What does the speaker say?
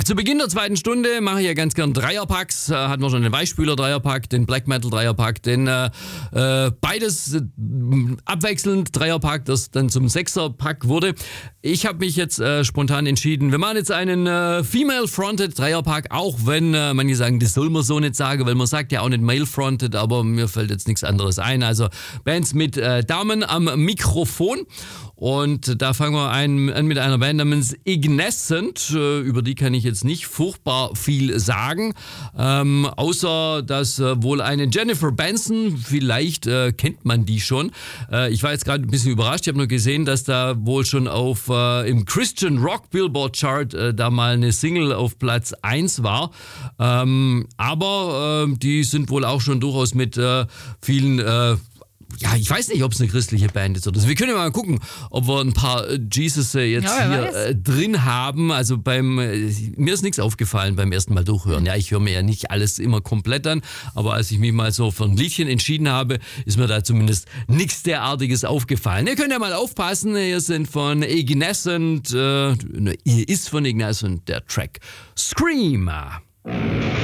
Zu Beginn der zweiten Stunde mache ich ja ganz gern Dreierpacks. Hatten wir schon den Weichspüler-Dreierpack, den Black Metal-Dreierpack, den beides abwechselnd Dreierpack, das dann zum Sechserpack wurde. Ich habe mich jetzt spontan entschieden, wir machen jetzt einen Female-Fronted Dreierpack, auch wenn manche sagen, das soll man so nicht sagen, weil man sagt ja auch nicht Male-Fronted, aber mir fällt jetzt nichts anderes ein. Also Bands mit Damen am Mikrofon. Und da fangen wir an mit einer Band namens Ignescent. Über die kann ich jetzt nicht furchtbar viel sagen. Außer, dass wohl eine Jennifer Benson, vielleicht kennt man die schon. Ich war jetzt gerade ein bisschen überrascht. Ich habe nur gesehen, dass da wohl schon im Christian Rock Billboard Chart da mal eine Single auf Platz 1 war. Aber die sind wohl auch schon durchaus mit vielen... ich weiß nicht, ob es eine christliche Band ist oder so. Wir können ja mal gucken, ob wir ein paar Jesus jetzt hier drin haben. Also mir ist nichts aufgefallen beim ersten Mal durchhören. Ja, ich höre mir ja nicht alles immer komplett an, aber als ich mich mal so für ein Liedchen entschieden habe, ist mir da zumindest nichts derartiges aufgefallen. Ihr könnt ja mal aufpassen, ihr ist von Ignescent der Track Screamer.